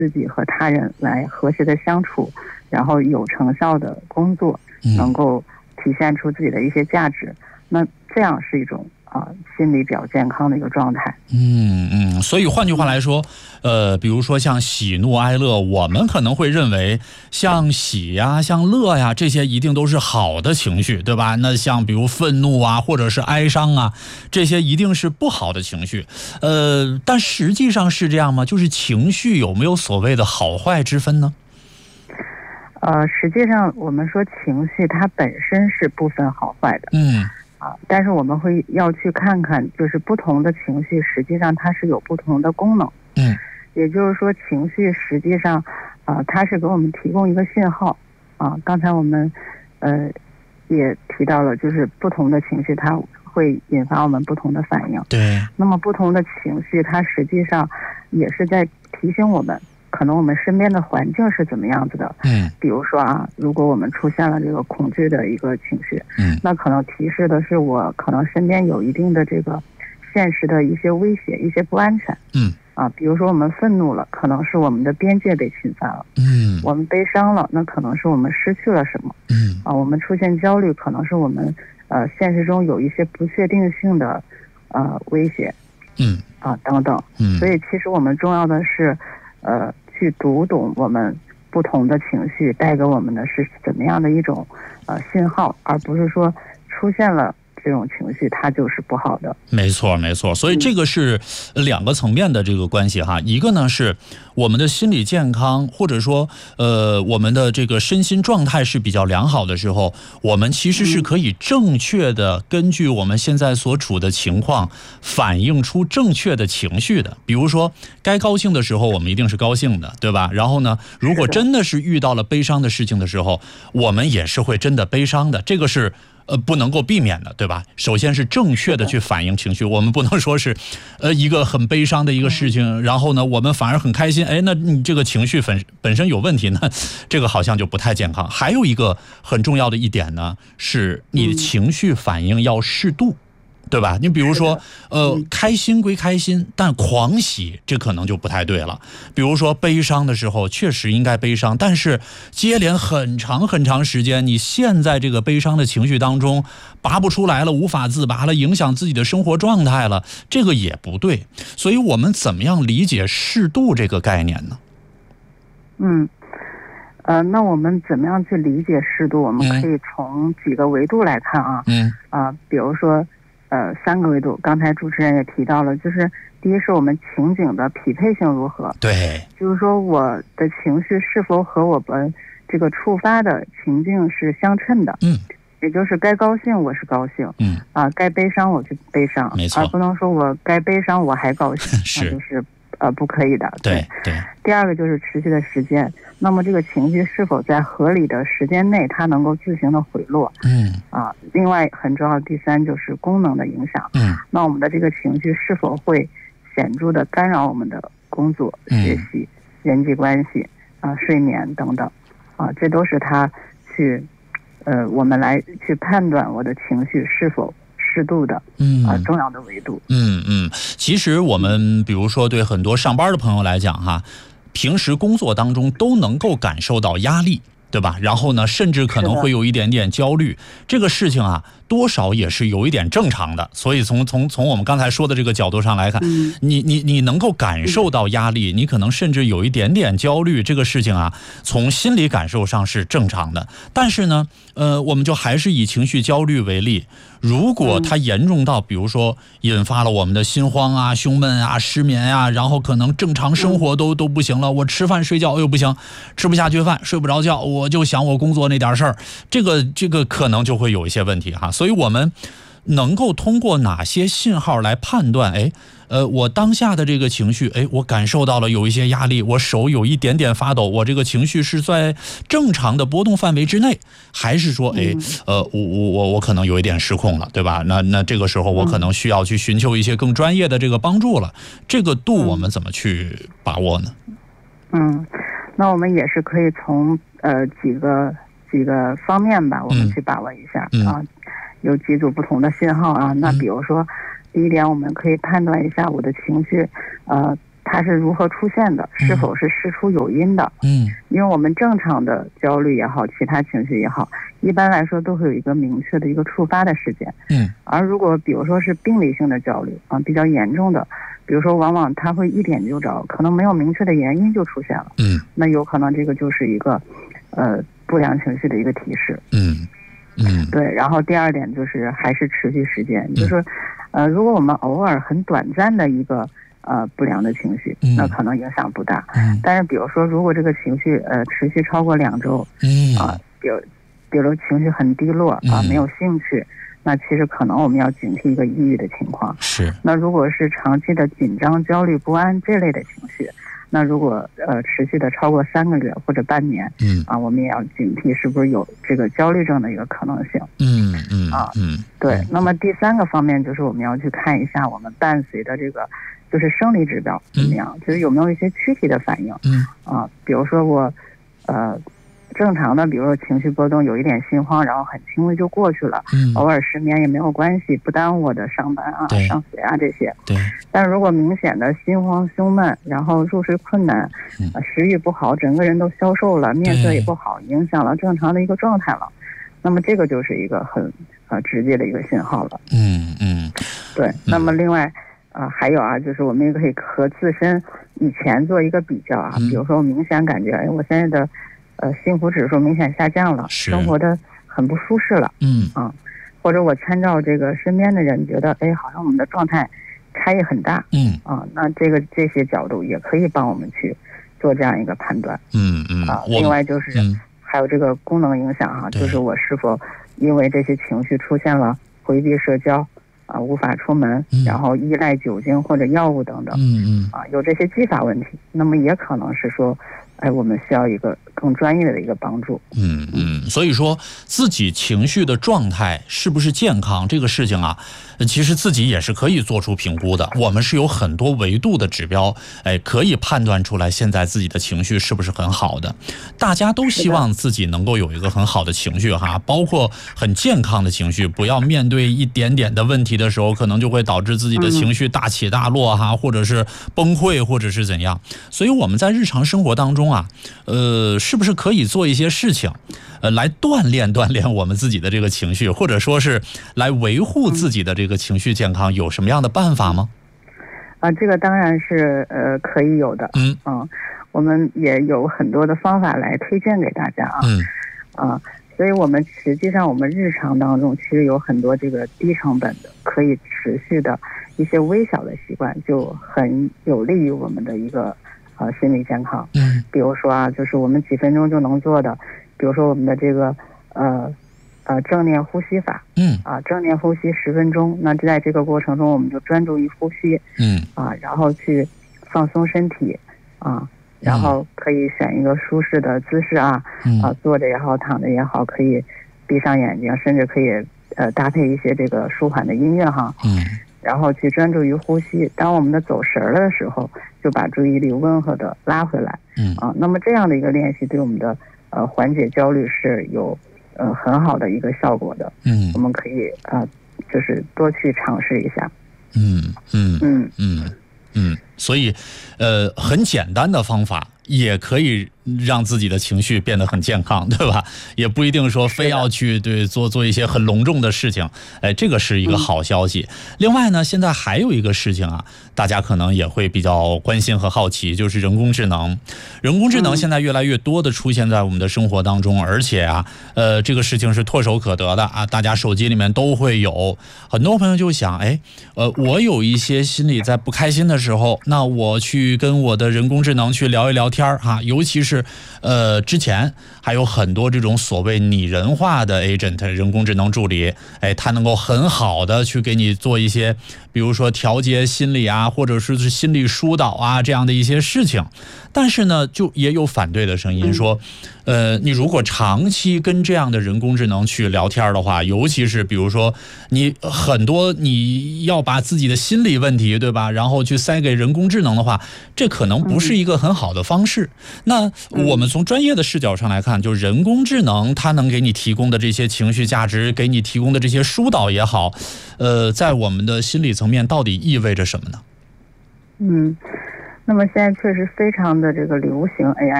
自己和他人来和谐的相处，然后有成效的工作，能够体现出自己的一些价值，那这样是一种心理比较健康的一个状态。 所以换句话来说，比如说像喜怒哀乐，我们可能会认为像喜呀、像乐呀，这些一定都是好的情绪，对吧？那像比如愤怒啊，或者是哀伤啊，这些一定是不好的情绪。但实际上是这样吗？就是情绪有没有所谓的好坏之分呢？ 实际上我们说情绪它本身是不分好坏的。但是我们要去看看，就是不同的情绪实际上它是有不同的功能。也就是说情绪实际上它是给我们提供一个信号。刚才我们也提到了，就是不同的情绪它会引发我们不同的反应。 对。 那么不同的情绪它实际上也是在提醒我们，可能我们身边的环境是怎么样子的。比如说如果我们出现了这个恐惧的一个情绪，那可能提示的是我可能身边有一定的这个现实的一些威胁，一些不安全。比如说我们愤怒了，可能是我们的边界被侵犯了。我们悲伤了，那可能是我们失去了什么。我们出现焦虑，可能是我们现实中有一些不确定性的威胁。等等。所以其实我们重要的是去读懂我们不同的情绪带给我们的是怎么样的一种信号，而不是说出现了这种情绪它就是不好的。 没错没错，所以这个是两个层面的这个关系哈。一个呢是我们的心理健康，或者说我们的这个身心状态是比较良好的时候，我们其实是可以正确的根据我们现在所处的情况反映出正确的情绪的。比如说该高兴的时候我们一定是高兴的，对吧？然后呢，如果真的是遇到了悲伤的事情的时候，我们也是会真的悲伤的，这个是不能够避免的，对吧？首先是正确的去反映情绪，我们不能说是一个很悲伤的一个事情，然后呢我们反而很开心，那你这个情绪本身有问题呢，这个好像就不太健康。还有一个很重要的一点呢，是你的情绪反应要适度，对吧？你比如说开心归开心，但狂喜这可能就不太对了。比如说悲伤的时候确实应该悲伤，但是接连很长很长时间你陷在这个悲伤的情绪当中拔不出来了，无法自拔了，影响自己的生活状态了，这个也不对。所以我们怎么样理解适度这个概念呢？ 那我们怎么样去理解适度？我们可以从几个维度来看比如说3个维度，刚才主持人也提到了，就是第一是我们情景的匹配性如何。 对， 就是说我的情绪是否和我们这个触发的情境是相称的。也就是该高兴我是高兴，该悲伤我就悲伤， 没错， 而不能说我该悲伤我还高兴， 是， 那就是不可以的。 对。 第二个就是持续的时间，那么这个情绪是否在合理的时间内它能够自行的回落。另外很重要的第3就是功能的影响。那我们的这个情绪是否会显著的干扰我们的工作、学习、人际关系睡眠等等这都是它去我们来去判断我的情绪是否适度的重要的维度。 其实我们比如说对很多上班的朋友来讲哈，平时工作当中都能够感受到压力，对吧？然后呢，甚至可能会有一点点焦虑，这个事情多少也是有一点正常的。所以从我们刚才说的这个角度上来看，你能够感受到压力，你可能甚至有一点点焦虑，这个事情从心理感受上是正常的。但是呢，我们就还是以情绪焦虑为例，如果它严重到比如说引发了我们的心慌胸闷失眠然后可能正常生活都不行了，我吃饭睡觉不行，吃不下去饭，睡不着觉，我就想我工作那点事儿，这个可能就会有一些问题所以我们能够通过哪些信号来判断我当下的这个情绪我感受到了有一些压力，我手有一点点发抖，我这个情绪是在正常的波动范围之内，还是说我可能有一点失控了，对吧？那这个时候我可能需要去寻求一些更专业的这个帮助了，这个度我们怎么去把握呢？ 那我们也是可以从几个方面吧，我们去把握一下有几组不同的信号那比如说第一点，我们可以判断一下我的情绪它它是如何出现的，是否是事出有因的。因为我们正常的焦虑也好，其他情绪也好，一般来说都会有一个明确的一个触发的事件。而如果比如说是病理性的焦虑啊，比较严重的，比如说往往它会一点就着，可能没有明确的原因就出现了。那有可能这个就是一个不良情绪的一个提示。对。然后第二点就是还是持续时间，就是如果我们偶尔很短暂的一个不良的情绪，那可能影响不大。但是比如说如果这个情绪持续超过2周，比如情绪很低落没有兴趣，那其实可能我们要警惕一个抑郁的情况。 是。 那如果是长期的紧张、焦虑、不安这类的情绪，那如果持续的超过3个月或者半年，我们也要警惕是不是有这个焦虑症的一个可能性。对。那么第3个方面就是我们要去看一下我们伴随的这个就是生理指标怎么样，就是有没有一些躯体的反应。比如说我正常的，比如说情绪波动，有一点心慌，然后很轻微就过去了，偶尔失眠也没有关系，不耽误我的上班上学这些。但是如果明显的心慌胸闷，然后入睡困难，食欲不好，整个人都消瘦了，面色也不好，影响了正常的一个状态了，那么这个就是一个很直接的一个信号了。对。那么另外还有就是我们也可以和自身以前做一个比较比如说我明显感觉我现在的幸福指数明显下降了，生活的很不舒适了。或者我参照这个身边的人，觉得好像我们的状态差异很大。那这些角度也可以帮我们去做这样一个判断。另外就是还有这个功能影响就是我是否因为这些情绪出现了回避社交无法出门，然后依赖酒精或者药物等等。有这些继发问题，那么也可能是说我们需要一个更专业的一个帮助。 所以说自己情绪的状态是不是健康这个事情其实自己也是可以做出评估的。我们是有很多维度的指标，可以判断出来现在自己的情绪是不是很好的。大家都希望自己能够有一个很好的情绪包括很健康的情绪，不要面对一点点的问题的时候，可能就会导致自己的情绪大起大落或者是崩溃，或者是怎样。所以我们在日常生活当中是不是可以做一些事情来锻炼我们自己的这个情绪，或者说是来维护自己的这个情绪健康，有什么样的办法吗？ 这个当然是可以有的。我们也有很多的方法来推荐给大家所以我们实际上我们日常当中其实有很多这个低成本的可以持续的一些微小的习惯，就很有利于我们的一个心理健康。比如说就是我们几分钟就能做的，比如说我们的这个正念呼吸法。正念呼吸10分钟，那在这个过程中我们就专注于呼吸。然后去放松身体然后可以选一个舒适的姿势坐着也好，躺着也好，可以闭上眼睛，甚至可以搭配一些这个舒缓的音乐然后去专注于呼吸。当我们的走神了的时候，就把注意力温和的拉回来。那么这样的一个练习对我们的缓解焦虑是有很好的一个效果的。我们可以就是多去尝试一下。 所以很简单的方法也可以让自己的情绪变得很健康，对吧？也不一定说非要去做一些很隆重的事情。这个是一个好消息。另外呢，现在还有一个事情大家可能也会比较关心和好奇，就是人工智能。人工智能现在越来越多的出现在我们的生活当中，而且这个事情是唾手可得的大家手机里面都会有。很多朋友就想，我有一些心里在不开心的时候，那我去跟我的人工智能去聊一聊天尤其是之前还有很多这种所谓拟人化的 agent 人工智能助理，它能够很好的去给你做一些，比如说调节心理或者是心理疏导这样的一些事情。但是呢，就也有反对的声音说，你如果长期跟这样的人工智能去聊天的话，尤其是比如说你很多你要把自己的心理问题，对吧，然后去塞给人工智能的话，这可能不是一个很好的方式。那我们从专业的视角上来看，就人工智能它能给你提供的这些情绪价值，给你提供的这些疏导也好，在我们的心理层面到底意味着什么呢？ 那么现在确实非常的这个流行 AI